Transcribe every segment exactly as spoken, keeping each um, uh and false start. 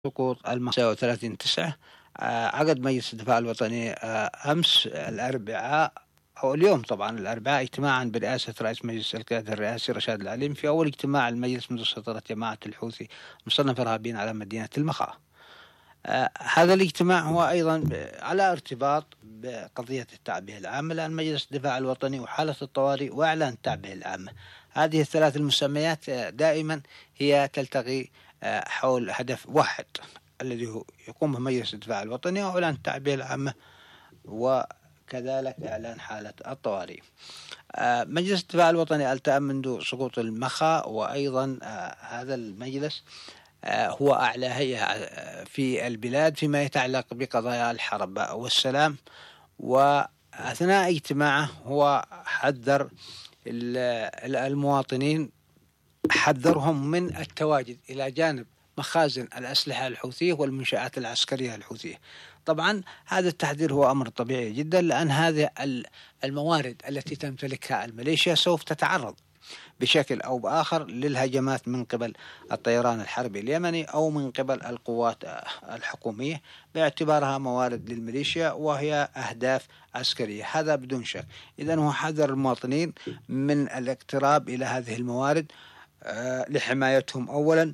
سقوط المخا وثلاثين تسعة عقد مجلس الدفاع الوطني آه، أمس الأربعاء أو اليوم طبعا الأربعاء اجتماعا برئاسة رئيس مجلس القيادة الرئاسي رشاد العليم في أول اجتماع المجلس منذ سيطرة جماعة الحوثي مصنف إرهابيين على مدينة المخا. آه هذا الاجتماع هو أيضا على ارتباط بقضية التعبئة العامة، لأن مجلس الدفاع الوطني وحالة الطوارئ وإعلان التعبئة العامة، هذه الثلاث المسميات دائما هي تلتقي حول هدف واحد الذي هو يقوم به مجلس الدفاع الوطني وإعلان التعبئة العامة وكذلك إعلان حالة الطوارئ. مجلس الدفاع الوطني التأم منذ سقوط المخا، وأيضا هذا المجلس هو أعلى هيئة في البلاد فيما يتعلق بقضايا الحرب والسلام، وأثناء اجتماعه هو حذر المواطنين، حذرهم من التواجد إلى جانب مخازن الأسلحة الحوثية والمنشآت العسكرية الحوثية. طبعا هذا التحذير هو أمر طبيعي جدا، لأن هذه الموارد التي تمتلكها الميليشيا سوف تتعرض بشكل أو بآخر للهجمات من قبل الطيران الحربي اليمني أو من قبل القوات الحكومية باعتبارها موارد للميليشيا وهي أهداف عسكرية، هذا بدون شك. إذن هو حذر المواطنين من الاقتراب إلى هذه الموارد لحمايتهم أولا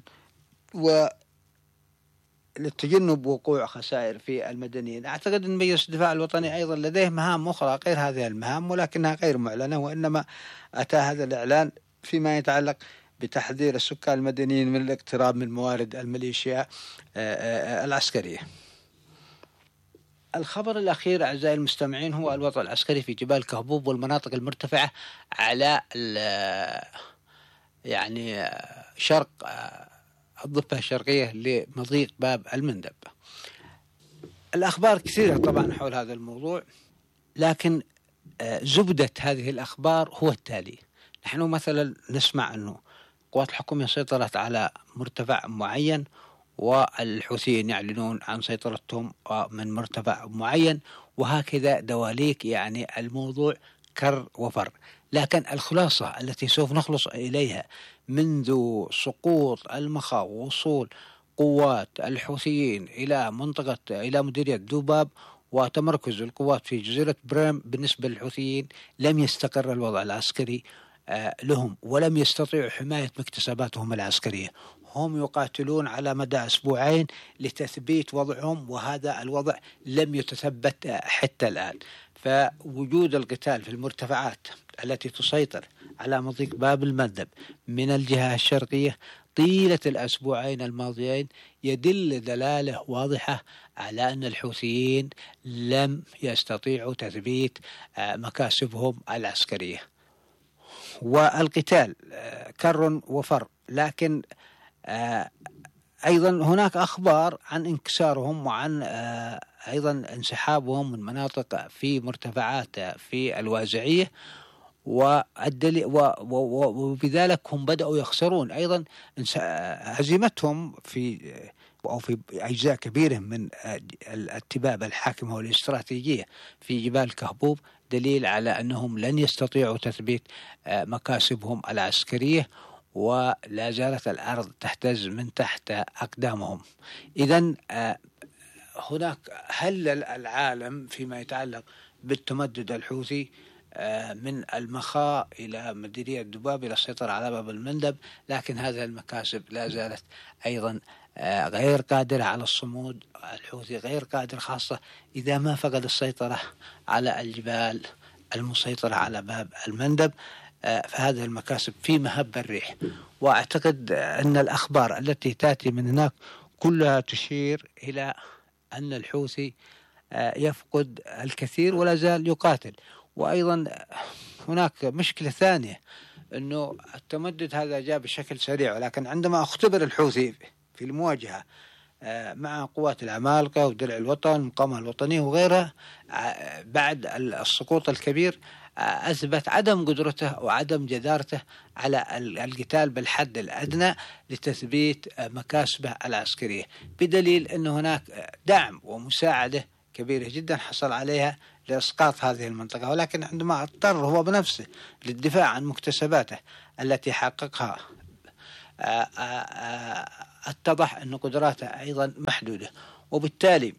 وللتجنب وقوع خسائر في المدنيين. أعتقد أن مجلس الدفاع الوطني أيضا لديه مهام أخرى غير هذه المهام ولكنها غير معلنة، وإنما أتى هذا الإعلان فيما يتعلق بتحذير السكان المدنيين من الاقتراب من موارد الميليشيا العسكرية. الخبر الأخير أعزائي المستمعين هو الوضع العسكري في جبال كهبوب والمناطق المرتفعة على يعني شرق الضفة الشرقية لمضيق باب المندب. الأخبار كثيرة طبعا حول هذا الموضوع، لكن زبدة هذه الأخبار هو التالي. نحن مثلا نسمع أنه قوات الحكومة سيطرت على مرتفع معين، والحوثيين يعلنون عن سيطرتهم من مرتفع معين، وهكذا دواليك، يعني الموضوع كر وفر. لكن الخلاصة التي سوف نخلص إليها منذ سقوط المخا ووصول قوات الحوثيين إلى منطقة إلى مديرية دوباب وتمركز القوات في جزيرة بريم بالنسبة للحوثيين، لم يستقر الوضع العسكري لهم ولم يستطيعوا حماية مكتسباتهم العسكرية. هم يقاتلون على مدى أسبوعين لتثبيت وضعهم، وهذا الوضع لم يتثبت حتى الآن. فوجود القتال في المرتفعات التي تسيطر على مضيق باب المندب من الجهة الشرقية طيلة الأسبوعين الماضيين يدل دلالة واضحة على أن الحوثيين لم يستطيعوا تثبيت مكاسبهم العسكرية، والقتال كر وفر. لكن أيضا هناك أخبار عن انكسارهم وعن أيضا انسحابهم من مناطق في مرتفعات في الوازعية، وبذلك هم بدأوا يخسرون أيضا هزيمتهم في أو في أجزاء كبيرة من الاتباب الحاكمة والاستراتيجية في جبال كهبوب، دليل على أنهم لن يستطيعوا تثبيت مكاسبهم العسكرية، ولا زالت الأرض تهتز من تحت أقدامهم. إذن هناك هل العالم فيما يتعلق بالتمدد الحوثي من المخا إلى مديرية دوباب إلى السيطرة على باب المندب، لكن هذه المكاسب لا زالت أيضا غير قادرة على الصمود. الحوثي غير قادر، خاصة إذا ما فقد السيطرة على الجبال المسيطرة على باب المندب، فهذه المكاسب في مهب الريح. وأعتقد أن الأخبار التي تأتي من هناك كلها تشير إلى أن الحوثي يفقد الكثير ولا زال يقاتل. وأيضا هناك مشكلة ثانية، أنه التمدد هذا جاء بشكل سريع، ولكن عندما اختبر الحوثي في المواجهة مع قوات العمالقة ودرع الوطن والمقاومة الوطنية وغيرها بعد السقوط الكبير، أثبت عدم قدرته وعدم جدارته على القتال بالحد الأدنى لتثبيت مكاسبه العسكرية، بدليل أن هناك دعم ومساعدة كبيرة جدا حصل عليها لإسقاط هذه المنطقة، ولكن عندما اضطر هو بنفسه للدفاع عن مكتسباته التي حققها اتضح أن قدراته أيضا محدودة، وبالتالي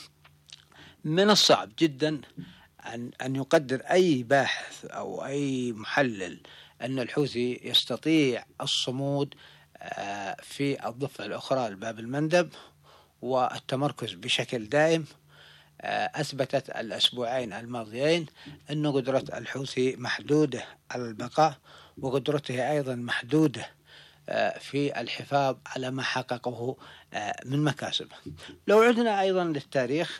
من الصعب جدا أن أن يقدر أي باحث أو أي محلل أن الحوثي يستطيع الصمود في الضفة الأخرى لباب المندب والتمركز بشكل دائم. أثبتت الأسبوعين الماضيين أن قدرة الحوثي محدودة على البقاء، وقدرته أيضا محدودة في الحفاظ على ما حققه من مكاسب. لو عدنا أيضا للتاريخ،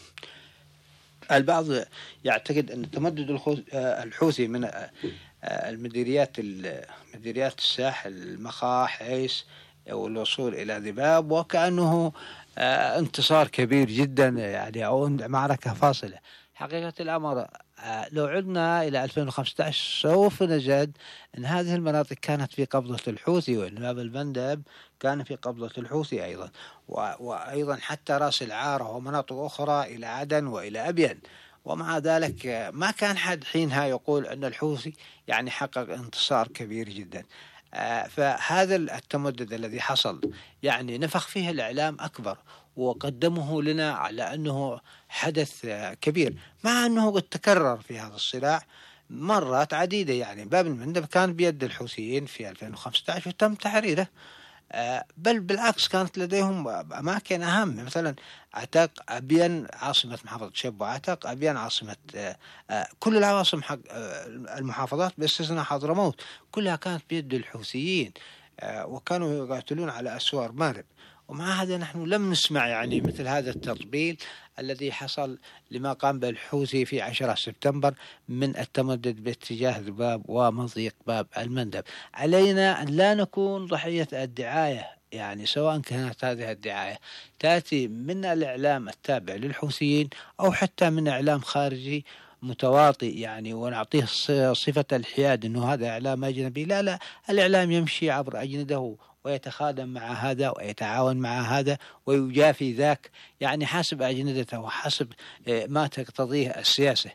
البعض يعتقد أن تمدد الحوثي من المديريات مديريات الساحل، المخا، حيس، والوصول إلى ذباب، وكأنه انتصار كبير جدا يعني أو معركة فاصلة. حقيقة الأمر لو عدنا إلى ألفين وخمسة عشر سوف نجد أن هذه المناطق كانت في قبضة الحوثي، وأن باب المندب كان في قبضة الحوثي أيضا، وأيضا حتى رأس العارة ومناطق أخرى إلى عدن وإلى أبين. ومع ذلك ما كان حد حينها يقول أن الحوثي يعني حقق انتصار كبير جدا. فهذا التمدد الذي حصل يعني نفخ فيه الإعلام أكبر، وقدمه لنا على أنه حدث كبير، مع أنه قد تكرر في هذا الصراع مرات عديدة. يعني باب المندب كان بيد الحوثيين في ألفين وخمسة عشر وتم تحريره، بل بالعكس كانت لديهم أماكن أهم، مثلا عتاق، أبين عاصمة محافظة شبوة، عتاق، أبين عاصمة، كل العواصم حق المحافظات باستثناء حضرموت كلها كانت بيد الحوثيين، وكانوا يقاتلون على أسوار مارب. ومع هذا نحن لم نسمع يعني مثل هذا التطبيل الذي حصل لما قام به الحوثي في عشرة سبتمبر من التمدد باتجاه ذباب ومضيق باب المندب. علينا أن لا نكون ضحية الدعاية، يعني سواء كانت هذه الدعاية تأتي من الإعلام التابع للحوثيين أو حتى من إعلام خارجي متواطئ يعني ونعطيه صفة الحياد أنه هذا إعلام أجنبي. لا لا، الإعلام يمشي عبر أجنده ويتخادم مع هذا ويتعاون مع هذا ويجافي ذاك، يعني حسب أجندته وحسب ما تقتضيه السياسة.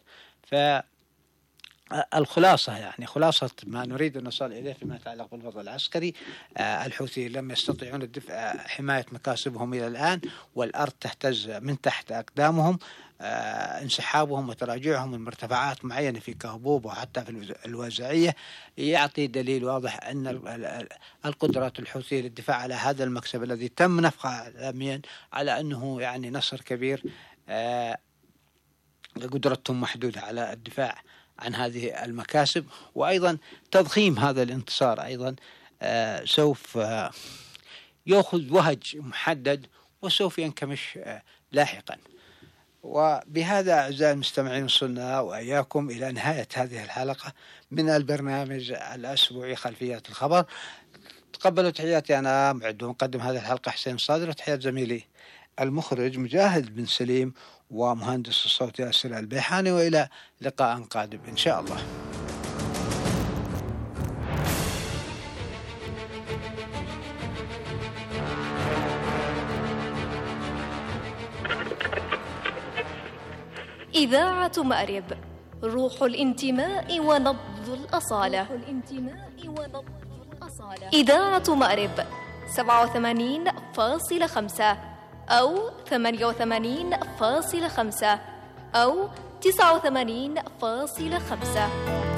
فالخلاصة يعني خلاصة ما نريد أن نصل إليه فيما يتعلق بالوضع العسكري، الحوثي لم يستطيعون الدفع حماية مكاسبهم إلى الآن، والأرض تهتز من تحت أقدامهم. آه انسحابهم وتراجعهم من مرتفعات معينة في كهبوب وحتى في الوازعية يعطي دليل واضح أن القدرات الحوثية للدفاع على هذا المكسب الذي تم نفخه عالميا على أنه يعني نصر كبير، آه قدرتهم محدودة على الدفاع عن هذه المكاسب. وأيضا تضخيم هذا الانتصار أيضا آه سوف آه يأخذ وهج محدد وسوف ينكمش آه لاحقا. وبهذا أعزائي المستمعين وصلنا وإياكم إلى نهاية هذه الحلقة من البرنامج الأسبوعي خلفيات الخبر. تقبلوا تحياتي أنا معد ومقدم هذه الحلقة حسين صادر، وتحيات زميلي المخرج مجاهد بن سليم ومهندس الصوت ياسر البيحاني، وإلى لقاء قادم إن شاء الله. إذاعة مأرب، روح الانتماء ونبض الأصالة. إذاعة مأرب سبعة وثمانين فاصلة خمسة أو ثمانية وثمانين فاصلة خمسة أو تسعة وثمانين فاصلة خمسة.